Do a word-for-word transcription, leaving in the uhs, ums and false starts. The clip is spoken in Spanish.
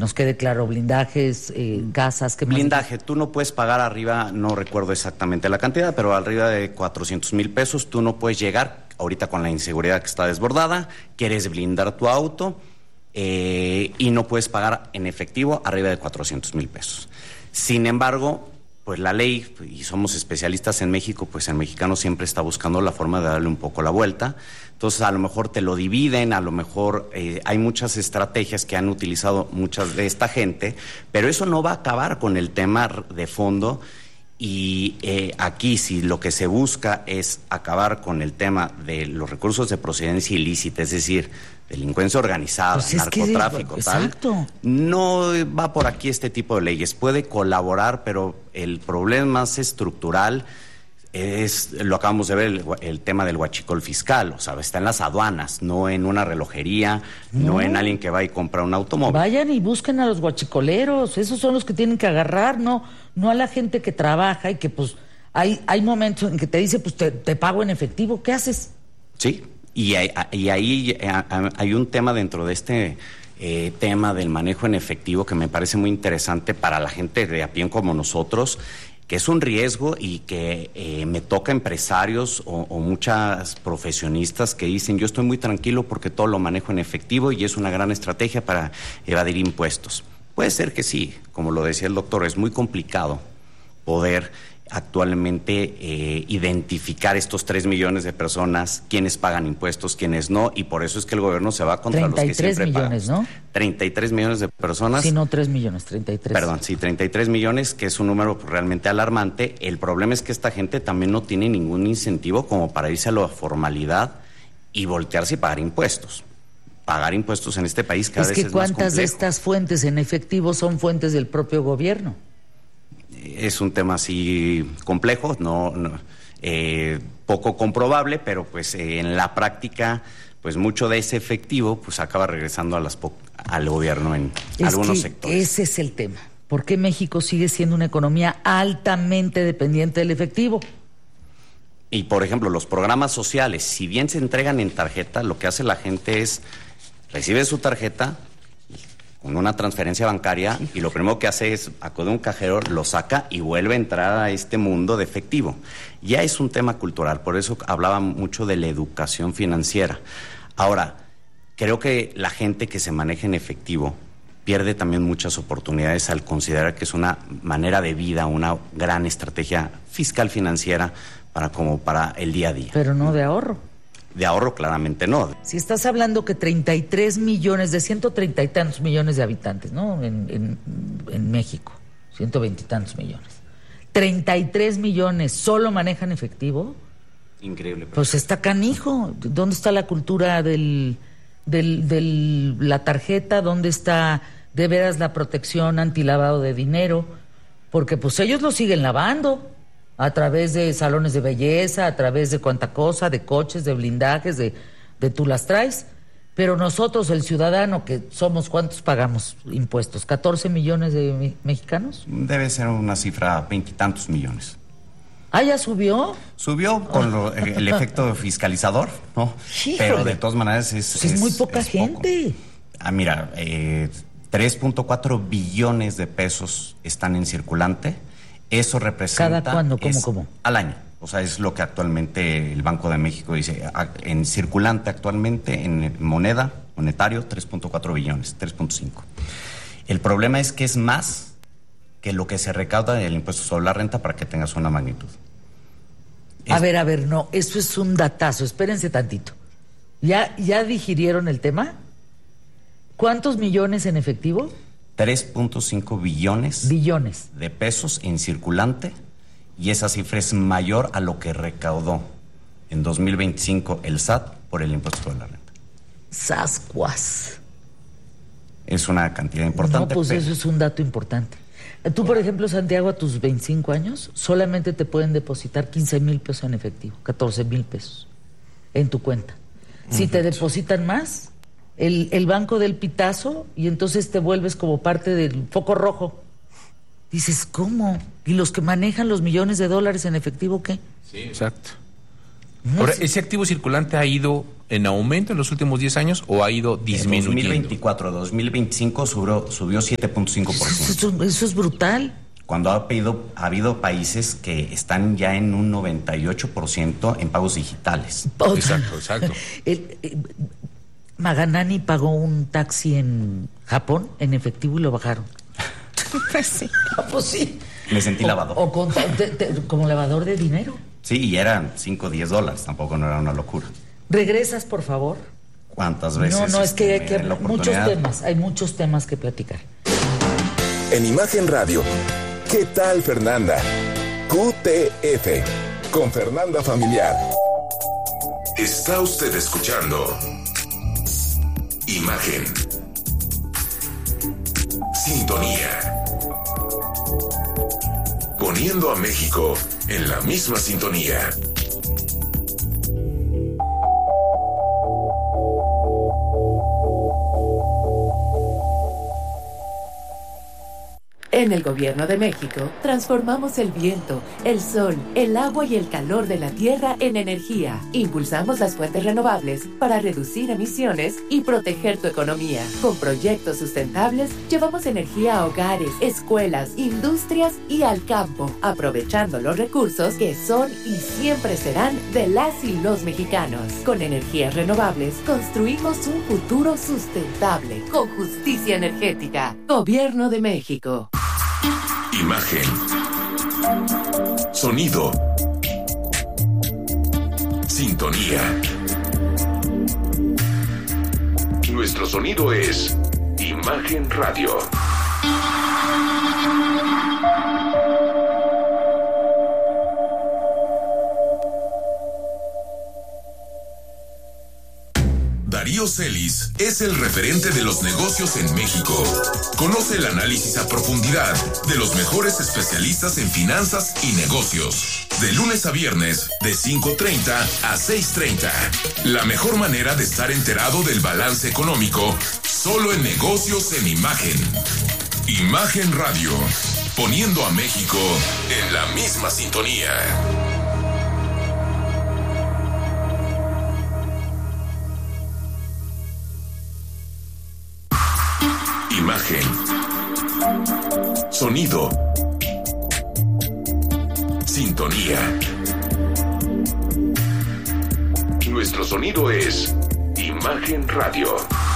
nos quede claro, blindajes, eh, casas, ¿qué más? Blindaje, tú no puedes pagar arriba, no recuerdo exactamente la cantidad, pero arriba de cuatrocientos mil pesos tú no puedes llegar, ahorita con la inseguridad que está desbordada, quieres blindar tu auto eh, y no puedes pagar en efectivo arriba de cuatrocientos mil pesos. Sin embargo, pues la ley, y somos especialistas en México, pues el mexicano siempre está buscando la forma de darle un poco la vuelta. Entonces, a lo mejor te lo dividen, a lo mejor eh, hay muchas estrategias que han utilizado muchas de esta gente, pero eso no va a acabar con el tema de fondo. Y eh, aquí, si lo que se busca es acabar con el tema de los recursos de procedencia ilícita, es decir, delincuencia organizada, pues es narcotráfico, que, tal, exacto. No va por aquí este tipo de leyes. Puede colaborar, pero el problema más estructural es, lo acabamos de ver, el, el tema del huachicol fiscal, o sea, está en las aduanas, no en una relojería, no, no en alguien que va y compra un automóvil. Vayan y busquen a los huachicoleros, esos son los que tienen que agarrar, no, no a la gente que trabaja y que pues hay, hay momentos en que te dice, pues te, te pago en efectivo, ¿qué haces? Sí, y, hay, y ahí hay un tema dentro de este eh, tema del manejo en efectivo que me parece muy interesante para la gente de a pie como nosotros, que es un riesgo y que eh, me toca empresarios o, o muchas profesionistas que dicen yo estoy muy tranquilo porque todo lo manejo en efectivo y es una gran estrategia para evadir impuestos. Puede ser que sí, como lo decía el doctor, es muy complicado poder actualmente eh, identificar estos tres millones de personas, quiénes pagan impuestos, quiénes no, y por eso es que el gobierno se va contra los que siempre millones, pagan. ¿no? treinta y tres millones de personas. Sí, no tres millones, treinta y tres. Perdón, sí, treinta y tres millones, que es un número realmente alarmante. El problema es que esta gente también no tiene ningún incentivo como para irse a la formalidad y voltearse y pagar impuestos. Pagar impuestos en este país cada es vez es más complejo. Es que cuántas de estas fuentes en efectivo son fuentes del propio gobierno. Es un tema así complejo, no, no eh, poco comprobable, pero pues eh, en la práctica, pues mucho de ese efectivo pues acaba regresando a las al gobierno en es algunos que sectores. Ese es el tema. ¿Por qué México sigue siendo una economía altamente dependiente del efectivo? Y por ejemplo, los programas sociales, si bien se entregan en tarjeta, lo que hace la gente es recibe su tarjeta con una transferencia bancaria y lo primero que hace es acude a un cajero, lo saca y vuelve a entrar a este mundo de efectivo. Ya es un tema cultural, por eso hablaba mucho de la educación financiera. Ahora, creo que la gente que se maneja en efectivo pierde también muchas oportunidades al considerar que es una manera de vida, una gran estrategia fiscal financiera para como para el día a día. Pero no de ahorro. De ahorro claramente no. Si estás hablando que treinta y tres millones, de ciento treinta y tantos millones de habitantes, ¿no? En, en, en México, ciento veinte y tantos millones. treinta y tres millones solo manejan efectivo. Increíble. Pues está canijo. ¿Dónde está la cultura del, del, del la tarjeta? ¿Dónde está de veras la protección antilavado de dinero? Porque pues ellos lo siguen lavando. A través de salones de belleza, a través de cuanta cosa, de coches, de blindajes, de, de tú las traes. Pero nosotros, el ciudadano, que somos, ¿cuántos pagamos impuestos? ¿catorce millones de me- mexicanos? Debe ser una cifra veintitantos millones. ¿Ah, ya subió? Subió con lo, el efecto fiscalizador, ¿no? Híjole. Pero de todas maneras es... Pues es, es muy poca es gente. Poco. Ah, mira, eh, tres punto cuatro billones de pesos están en circulante. Eso representa... ¿Cada cuándo? ¿Cómo, cómo? Al año. O sea, es lo que actualmente el Banco de México dice. En circulante actualmente, en moneda, monetario, tres punto cuatro billones, tres punto cinco. El problema es que es más que lo que se recauda del impuesto sobre la renta para que tengas una magnitud. A Es... ver, a ver, no, eso es un datazo. Espérense tantito. ¿Ya, ya digirieron el tema? ¿Cuántos millones en efectivo? tres punto cinco billones billones de pesos en circulante, y esa cifra es mayor a lo que recaudó en dos mil veinticinco el S A T por el impuesto sobre la renta. Sascuas. Es una cantidad importante. No, pues pero... eso es un dato importante. Tú, por ejemplo, Santiago, a tus veinticinco años, solamente te pueden depositar quince mil pesos en efectivo, catorce mil pesos en tu cuenta. Si uh-huh. te depositan más, el, el banco del pitazo, y entonces te vuelves como parte del foco rojo. Dices, ¿cómo? ¿Y los que manejan los millones de dólares en efectivo qué? Sí, exacto. No Ahora, sé. ¿ese activo circulante ha ido en aumento en los últimos diez años o ha ido disminuyendo? De dos mil veinticuatro a dos mil veinticinco subió, subió siete punto cinco por ciento. Eso, eso es brutal. Cuando ha habido, ha habido países que están ya en un noventa y ocho por ciento en pagos digitales. Exacto, exacto. El, eh, Maganani pagó un taxi en Japón en efectivo y lo bajaron. Pues sí. Ah, pues sí. Me sentí O- lavador. O con- te- te- como lavador de dinero. Sí, y eran cinco o diez dólares, tampoco no era una locura. ¿Regresas, por favor? ¿Cuántas veces? No, no, es que este, hay que me den la muchos oportunidad? temas, hay muchos temas que platicar. En Imagen Radio, ¿qué tal, Fernanda? Q T F, con Fernanda Familiar. Está usted escuchando Imagen. Sintonía. Poniendo a México en la misma sintonía. En el Gobierno de México, transformamos el viento, el sol, el agua y el calor de la tierra en energía. Impulsamos las fuentes renovables para reducir emisiones y proteger tu economía. Con proyectos sustentables, llevamos energía a hogares, escuelas, industrias y al campo, aprovechando los recursos que son y siempre serán de las y los mexicanos. Con energías renovables, construimos un futuro sustentable, con justicia energética. Gobierno de México. Imagen. Sonido. Sintonía. Nuestro sonido es Imagen Radio. Darío Celis es el referente de los negocios en México. Conoce el análisis a profundidad de los mejores especialistas en finanzas y negocios. De lunes a viernes, de cinco treinta a seis treinta. La mejor manera de estar enterado del balance económico, solo en Negocios en Imagen. Imagen Radio, poniendo a México en la misma sintonía. Imagen. Sonido. Sintonía. Nuestro sonido es Imagen Radio.